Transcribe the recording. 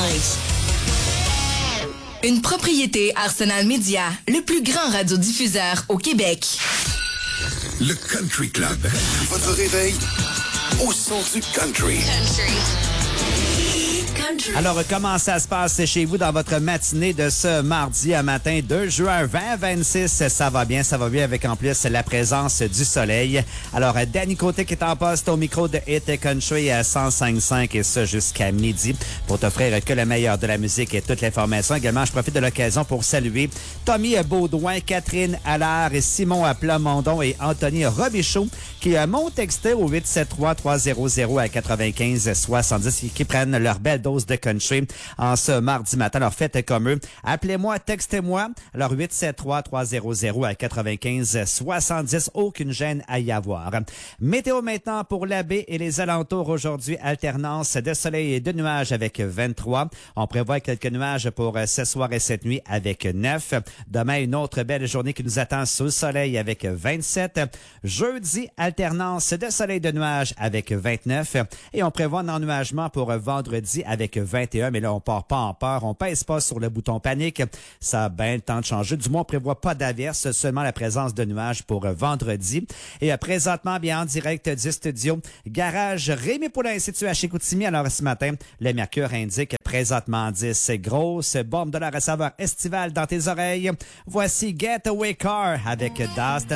Une propriété Arsenal Media, le plus grand radiodiffuseur au Québec. Le Country Club. Votre réveil au son du country. Alors, comment ça se passe chez vous dans votre matinée de ce mardi à matin 2 juin 2026? Ça va bien avec en plus la présence du soleil. Alors, Danny Côté qui est en poste au micro de Hit Country à 105.5 et ça jusqu'à midi pour t'offrir que le meilleur de la musique et toute l'information. Également, je profite de l'occasion pour saluer Tommy Baudouin, Catherine Allard, Simon Plamondon et Anthony Robichaud qui m'ont texté au 873-300 à 95-70 qui prennent leur belle dose de country en ce mardi matin. Alors, faites comme eux. Appelez-moi, textez-moi. Alors, 873-300 à 95-70. Aucune gêne à y avoir. Météo maintenant pour la baie et les alentours aujourd'hui. Alternance de soleil et de nuages avec 23. On prévoit quelques nuages pour ce soir et cette nuit avec 9. Demain, une autre belle journée qui nous attend sous le soleil avec 27. Jeudi, alternance de soleil et de nuages avec 29. Et on prévoit un ennuagement pour vendredi avec 21, mais là, on part pas en peur. On pèse pas sur le bouton panique. Ça a bien le temps de changer. Du moins, on prévoit pas d'averse, seulement la présence de nuages pour vendredi. Et présentement, bien en direct du studio, garage Rémi Poulain, situé à Chicoutimi. Alors, ce matin, le mercure indique présentement 10. Grosse bombe de la saveur estivale dans tes oreilles. Voici Getaway Car avec Das.